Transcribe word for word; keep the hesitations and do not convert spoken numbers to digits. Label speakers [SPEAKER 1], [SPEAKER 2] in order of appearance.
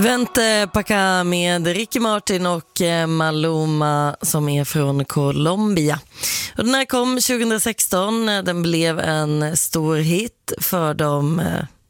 [SPEAKER 1] Vente Paca med Ricky Martin och Maluma som är från Colombia. Och den här kom tjugohundrasexton, den blev en stor hit för de